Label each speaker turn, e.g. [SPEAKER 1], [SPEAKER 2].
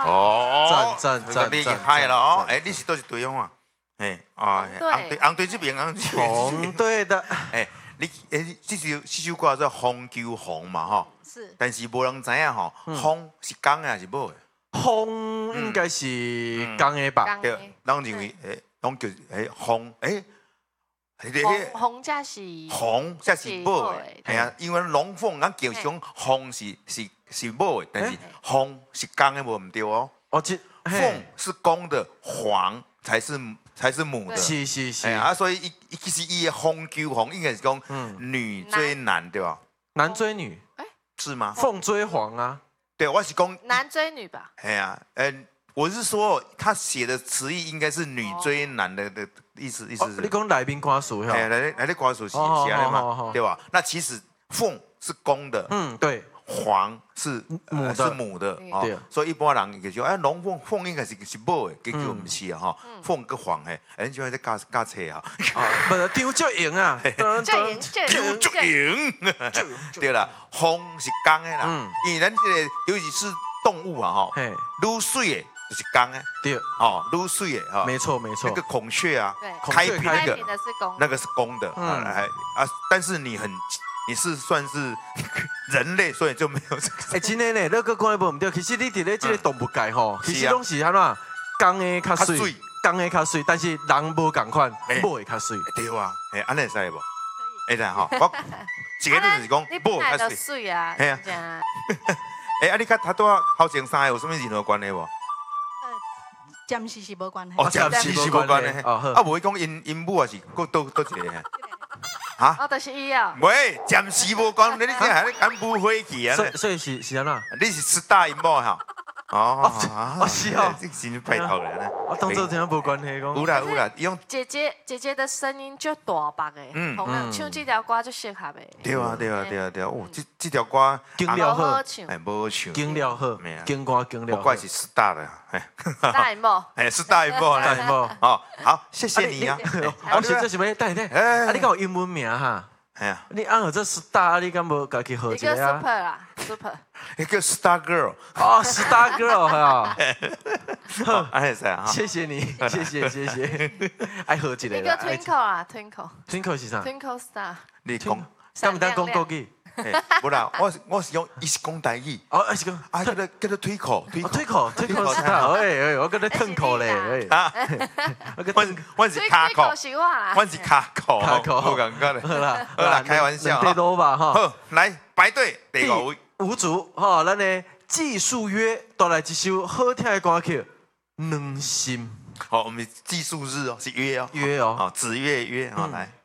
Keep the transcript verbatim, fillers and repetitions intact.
[SPEAKER 1] 哦，
[SPEAKER 2] 赞赞赞，
[SPEAKER 1] 厉害了哦！哎，你是都是对方啊？哎啊，红队红队这边，
[SPEAKER 2] 红队的。
[SPEAKER 1] 哎，你哎，这首这首歌叫《风救红》嘛，哈。
[SPEAKER 2] 是。
[SPEAKER 1] 但是无人知影吼，风是公的还是母的？
[SPEAKER 2] 风应该是公的吧？
[SPEAKER 1] 对，咱认为诶，拢叫诶风诶。
[SPEAKER 3] 红红才是
[SPEAKER 1] 红才是母的，系啊，因为龙凤咱叫种红是是是母的，但是红是公的，无唔对哦。
[SPEAKER 2] 哦，这
[SPEAKER 1] 凤是公的，黄才是才是母的。
[SPEAKER 2] 是是是。
[SPEAKER 1] 啊，所以伊其实伊的风救红应该是讲女追男，对吧？
[SPEAKER 2] 男追女，
[SPEAKER 3] 哎，
[SPEAKER 1] 是吗？
[SPEAKER 2] 凤追凰啊。
[SPEAKER 1] 对，我是讲
[SPEAKER 3] 男追女吧。
[SPEAKER 1] 哎呀，嗯。我是说，他写的词意应该是女追男的的意思，意思是。
[SPEAKER 2] 你讲来宾歌词哈？
[SPEAKER 1] 哎，来来来歌词写写来嘛，对吧？那其实凤是公的，
[SPEAKER 2] 嗯，对，
[SPEAKER 1] 凰是母的，是母的，哦，所以一般人就说，哎，龙凤凤应该是是母的，结果唔是啊，哈，凤跟凰嘿，哎，就在教教册啊，
[SPEAKER 2] 不是丢就赢啊，
[SPEAKER 3] 就赢
[SPEAKER 1] 丢就赢，对啦，凤是公的啦，因为咱这个尤其是动物啊，哈，愈水的。就是公的，
[SPEAKER 2] 对，
[SPEAKER 1] 哦，露水的哈，
[SPEAKER 2] 没错没错，
[SPEAKER 1] 那个孔雀啊，
[SPEAKER 3] 开
[SPEAKER 1] 屏那个，那个
[SPEAKER 3] 是
[SPEAKER 1] 公的，嗯，还啊，但是你很，你是算是人类，所以就没有这个。
[SPEAKER 2] 哎，真的呢，那个讲的无唔对，其实你伫咧这个动物界吼，其实拢是安怎，公的较水，公的较水，但是人无共款，母的较水，
[SPEAKER 1] 对啊，哎，安尼会使无？会使吼，我结论就是讲母的较
[SPEAKER 3] 水啊，
[SPEAKER 1] 哎呀，哎，啊，你看他拄啊头前三个有什么任何关系无？
[SPEAKER 4] 暂时是无关系。
[SPEAKER 1] 哦，暂时是无关系。啊，无伊讲因因母也是，佫倒倒一个。
[SPEAKER 3] 哈？哦，就是伊哦。
[SPEAKER 1] 喂，暂时无关，你你还你敢不回去啊？
[SPEAKER 2] 所以所以是是安怎？
[SPEAKER 1] 你是师大因某哈？哦
[SPEAKER 2] 哦是哦，
[SPEAKER 1] 这是拜托了呢。
[SPEAKER 2] 我当做这样无关系讲。
[SPEAKER 1] 有啦有啦，用
[SPEAKER 3] 姐姐姐姐的声音就大白的，嗯，唱这条歌就适合的。
[SPEAKER 1] 对啊对啊对啊对啊，哦，这这条歌
[SPEAKER 2] 经了好，
[SPEAKER 1] 哎，无好唱，
[SPEAKER 2] 经了好，经歌经了。
[SPEAKER 1] 不怪是师大的，哎，
[SPEAKER 3] 大因某，
[SPEAKER 1] 哎，师大因某，
[SPEAKER 2] 大因某，
[SPEAKER 1] 哦，好，谢谢你啊。
[SPEAKER 2] 我是这是咩？等等，啊，你讲有英文名哈？
[SPEAKER 1] 哎呀，
[SPEAKER 2] 你按这 star， 你敢无家己号一
[SPEAKER 3] 个啊？一个 super 啦 ，super，
[SPEAKER 1] 一个 star girl，
[SPEAKER 2] 哦 ，star girl 哈，
[SPEAKER 1] 好，安尼使啊，
[SPEAKER 2] 谢谢你，谢谢谢谢，爱喝一个。
[SPEAKER 3] 一个 twinkle 啊 ，twinkle，twinkle
[SPEAKER 2] 是啥
[SPEAKER 3] ？twinkle star，
[SPEAKER 1] 你讲，
[SPEAKER 2] 敢唔当讲国语？
[SPEAKER 1] 不啦，我是我是用，伊是讲台语。
[SPEAKER 2] 哦，是讲
[SPEAKER 1] 啊，叫做叫做推口，
[SPEAKER 2] 推口，推口，推口是他，哎哎，我跟他吞口嘞，哎，
[SPEAKER 1] 啊，我是我是卡口，我是卡口，
[SPEAKER 2] 卡口，
[SPEAKER 1] 不尴尬的，
[SPEAKER 2] 好啦，
[SPEAKER 1] 好啦，开玩笑，
[SPEAKER 2] 最多吧哈。
[SPEAKER 1] 好，来排队第五位，
[SPEAKER 2] 五组哈，咱的技术约带来一首好听的歌曲《暖心》。
[SPEAKER 1] 好，我们技术日哦，是约哦，
[SPEAKER 2] 约哦，
[SPEAKER 1] 好，子月约，好来。